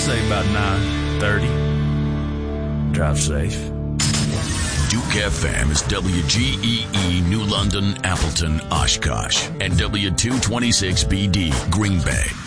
say about 9:30. Drive safe. Duke FM is WGEE New London, Appleton, Oshkosh, and W226BD Green Bay.